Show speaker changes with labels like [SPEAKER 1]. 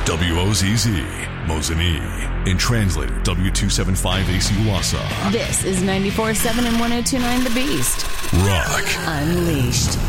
[SPEAKER 1] WOZZ, Mosinee. And translated W275 AC Wausau.
[SPEAKER 2] This is 94.7 and 102.9 The Beast.
[SPEAKER 1] Rock
[SPEAKER 2] Unleashed.